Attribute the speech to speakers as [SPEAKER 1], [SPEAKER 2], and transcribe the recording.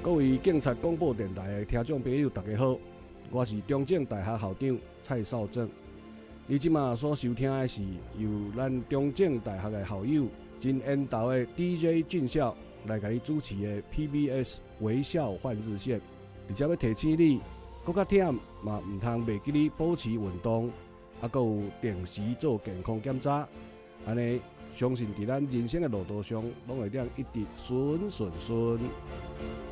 [SPEAKER 1] 各位警察广播电台的听众朋友，大家好，我是中正大学校长蔡少正。你即马所收听的是由咱中正大学的校友真缘投的 DJ 俊孝来甲你主持的 PBS 微笑换日线。而且要提醒你，搁较忝嘛，唔通袂记你保持运动，搁有定时做健康检查，安尼相信伫咱人生的路途上，拢会当一直顺顺顺。